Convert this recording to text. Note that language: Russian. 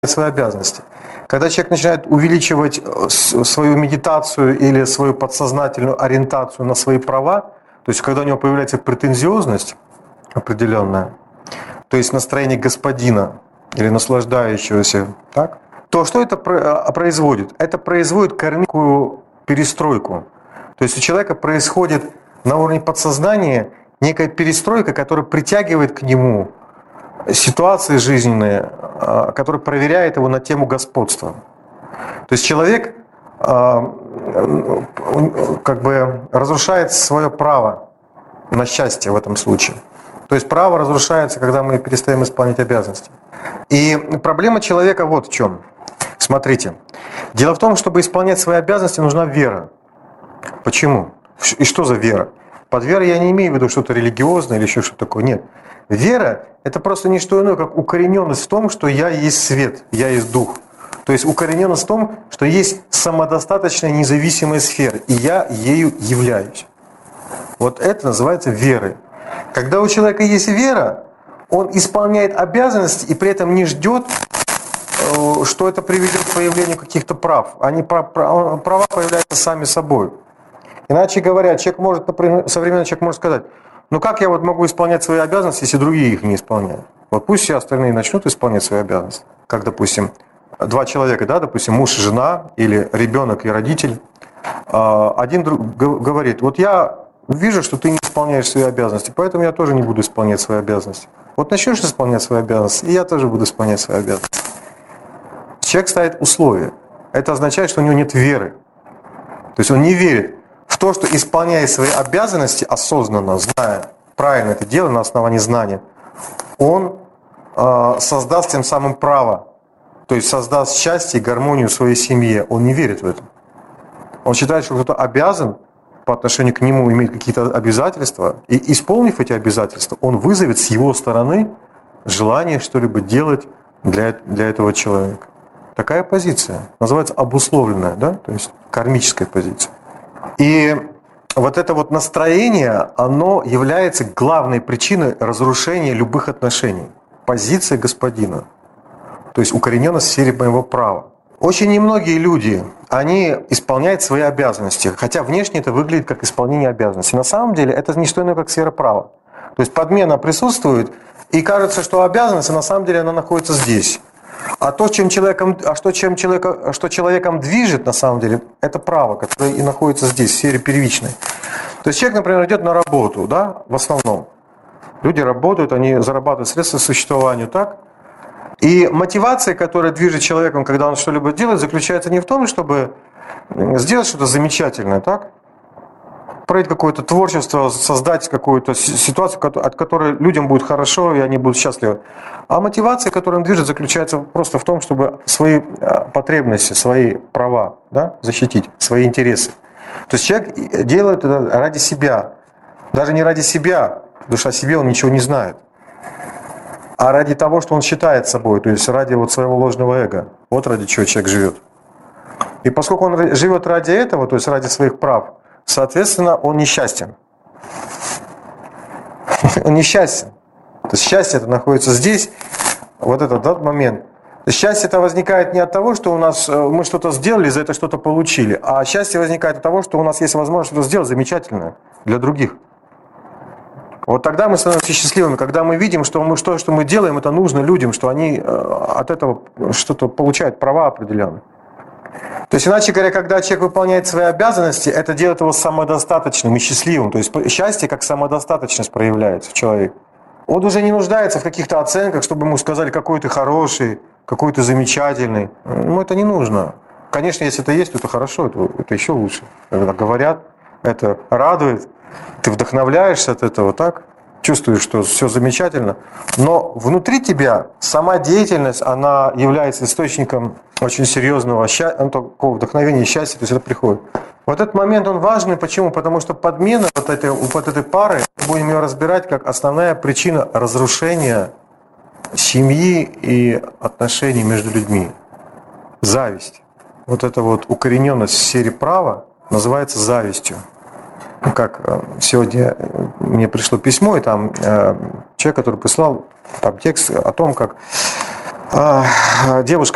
свои обязанности. Когда человек начинает увеличивать свою медитацию или свою подсознательную ориентацию на свои права, то есть когда у него появляется претензиозность определенная, то есть настроение господина или наслаждающегося, так, то что это производит? Это производит кармическую перестройку. То есть у человека происходит на уровне подсознания некая перестройка, которая притягивает к нему ситуации жизненные, которые проверяют его на тему господства. То есть человек как бы разрушает свое право на счастье в этом случае. То есть право разрушается, когда мы перестаем исполнять обязанности. И проблема человека вот в чем. Смотрите. Дело в том, чтобы исполнять свои обязанности, нужна вера. Почему? И что за вера? Под верой я не имею в виду что-то религиозное или еще что-то такое. Нет. Вера – это просто не что иное, как укорененность в том, что я есть свет, я есть дух. То есть укорененность в том, что есть самодостаточная независимая сфера, и я ею являюсь. Вот это называется верой. Когда у человека есть вера, он исполняет обязанности и при этом не ждет, что это приведет к появлению каких-то прав. Права появляются сами собой. Иначе говоря, современный человек может сказать: ну как я вот могу исполнять свои обязанности, если другие их не исполняют? Вот пусть все остальные начнут исполнять свои обязанности. Как, допустим, два человека, да, допустим, муж и жена, или ребенок и родитель. Один говорит: вот я вижу, что ты не исполняешь свои обязанности, поэтому я тоже не буду исполнять свои обязанности. Вот начнешь исполнять свои обязанности, и я тоже буду исполнять свои обязанности. Человек ставит условия. Это означает, что у него нет веры. То есть он не верит в то, что, исполняя свои обязанности осознанно, зная, правильно это дело на основании знания, он создаст тем самым право, то есть создаст счастье и гармонию в своей семье. Он не верит в это. Он считает, что кто-то обязан по отношению к нему иметь какие-то обязательства, и, исполнив эти обязательства, он вызовет с его стороны желание что-либо делать для этого человека. Такая позиция называется обусловленная, да? То есть кармическая позиция. И вот это вот настроение, оно является главной причиной разрушения любых отношений. Позиция господина. То есть укорененность в сфере моего права. Очень немногие люди, они исполняют свои обязанности, хотя внешне это выглядит как исполнение обязанностей. На самом деле это не что иное, как сфера права. То есть подмена присутствует, и кажется, что обязанность, на самом деле она находится здесь. А что человеком движет, на самом деле, это право, которое и находится здесь, в сфере первичной. То есть человек, например, идет на работу, да, в основном. Люди работают, они зарабатывают средства к существованию, так? И мотивация, которая движет человеком, когда он что-либо делает, заключается не в том, чтобы сделать что-то замечательное, так? Проявить какое-то творчество, создать какую-то ситуацию, от которой людям будет хорошо, и они будут счастливы. А мотивация, которая им движет, заключается просто в том, чтобы свои потребности, свои права, да, защитить, свои интересы. То есть человек делает это ради себя. Даже не ради себя, потому что о себе он ничего не знает. А ради того, что он считает собой, то есть ради вот своего ложного эго. Вот ради чего человек живет. И поскольку он живет ради этого, то есть ради своих прав, соответственно, он несчастен. Он несчастен. То есть счастье это находится здесь, вот этот момент. Счастье это возникает не от того, что мы что-то сделали, за это что-то получили, а счастье возникает от того, что у нас есть возможность что-то сделать замечательное для других. Вот тогда мы становимся счастливыми, когда мы видим, что мы делаем, это нужно людям, что они от этого что-то получают, права определенные. То есть, иначе говоря, когда человек выполняет свои обязанности, это делает его самодостаточным и счастливым. То есть счастье как самодостаточность проявляется в человеке. Он уже не нуждается в каких-то оценках, чтобы ему сказали, какой ты хороший, какой ты замечательный. Ему это не нужно. Конечно, если это есть, то это хорошо, это еще лучше. Когда говорят, это радует, ты вдохновляешься от этого, так? Чувствуешь, что все замечательно. Но внутри тебя сама деятельность, она является источником очень серьезного такого вдохновения и счастья, то есть это приходит. Вот этот момент, он важный. Почему? Потому что подмена вот этой пары, мы будем ее разбирать как основная причина разрушения семьи и отношений между людьми. Зависть. Вот эта вот укорененность в сфере права называется завистью. Как сегодня мне пришло письмо, и там человек, который прислал там текст о том, как девушка